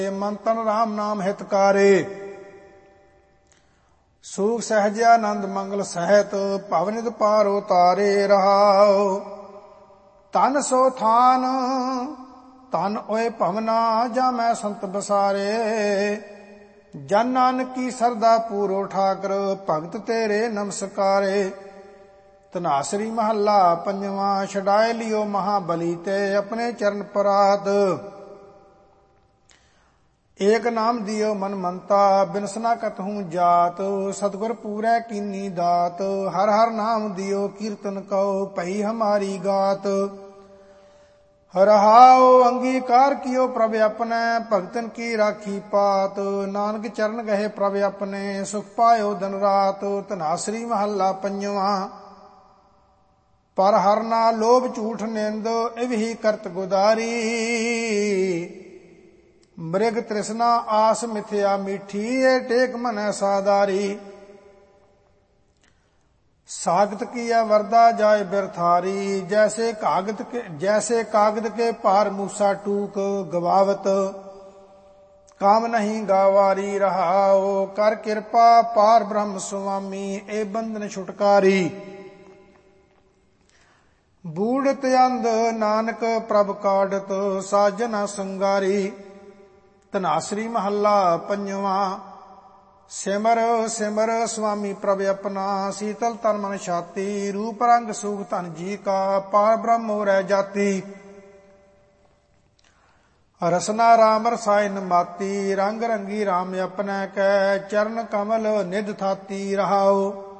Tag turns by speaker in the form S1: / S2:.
S1: ਮਨ ਤਨ ਰਾਮ ਨਾਮ ਹਿਤਕਾਰੇ। ਸੂਖ ਸਹਿਜ ਆਨੰਦ ਮੰਗਲ ਸਹਿਤ ਭਵਨਿਤ ਪਾਰ ਉਤਾਰੇ ਰਹਾਉ। ਤਨ ਸੋ ਥਾਨ ਤਨ ਓਏ ਭਵਨਾ ਜਾਮੈ ਸੰਤ ਬਸਾਰੇ। ਜਨ ਨਾਨਕੀ ਸਰਦਾ ਪੂਰੋ ਠਾਕਰ ਭਗਤ ਤੇਰੇ ਨਮਸਕਾਰੇ। ਧਨਾਸਰੀ ਮਹੱਲਾ ਪੰਜਵਾਂ। ਛਡਾਏ ਲਿਓ ਮਹਾਬਲੀ ਤੇ ਆਪਣੇ ਚਰਨ ਪਰਾਤ। ਏਕ ਨਾਮ ਦਿਓ ਮਨ ਮੰਤਾ ਬਿਨਸਨਾ ਕਤਹੂੰ ਜਾਤ। ਸਤਿਗੁਰ ਪੂਰੈ ਕੀਨੀ ਦਾਤ ਹਰ ਹਰ ਨਾਮ ਦਿਓ ਕੀਰਤਨ ਕਉ ਭਈ ਹਮਾਰੀ ਗਾਤ। ਰਹਾਉ ਅੰਗੀਕਾਰ ਕੀਓ ਪ੍ਰਭ ਆਪਣੇ ਭਗਤਨ ਕੀ ਰਾਖੀ ਪਾਤ। ਨਾਨਕ ਚਰਨ ਗਏ ਪ੍ਰਭ ਆਪਣੇ ਸੁਖ ਪਾਇਓ ਦਿਨ ਰਾਤ। ਧਨਾਸਰੀ ਮਹੱਲਾ ਪੰਜਵਾਂ। ਪਰ ਹਰ ਨਾ ਲੋਭ ਝੂਠ ਨਿੰਦ ਇਵਹੀ ਕਰਤ ਗੁਦਾਰੀ। ਮ੍ਰਿਗ ਤ੍ਰਿਸ਼ਨਾ ਆਸ ਮਿਥਿਆ ਮੀਠੀ ਏ ਟੇਕ ਮਨੈ ਸਾਦਾਰੀ। ਸਾਗਤ ਕੀਆ ਵਰਦਾ ਜਾਏ ਬਿਰਥਾਰੀ। जैसे कागद के पार मूसा टूक गवावत। काम नहीं गावारी रहाओ कर कृपा पार ब्रह्म स्वामी ए बंधन छुटकारी। बूढ़त अंध नानक प्रभ काढ़त साजना संगारी। ਧਨਾਸਰੀ ਮਹੱਲਾ ਪੰਜਵਾਂ। ਸਿਮਰ ਸਿਮਰ ਸੁਆਮੀ ਪ੍ਰਭ ਆਪਣਾ ਸੀਤਲ ਤਨ ਮਨ ਛਾਤੀ। ਰੂਪ ਰੰਗ ਸੂਖ ਧਨ ਜੀ ਕਾ ਪਾਰ ਬ੍ਰਹਮ ਰਹਿ ਜਾਤੀ। ਰਸਨਾ ਰਾਮ ਰਸਾਇਨ ਮਾਤੀ ਰੰਗ ਰੰਗੀ ਰਾਮ ਆਪਣਾ ਕੈ ਚਰਨ ਕਮਲ ਨਿਧ ਥਾਤੀ ਰਹਾਉ।